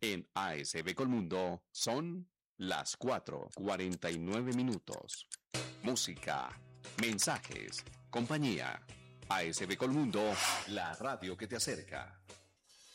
En ASB Colmundo son las 4:49. Música, mensajes, compañía. ASB Colmundo, la radio que te acerca.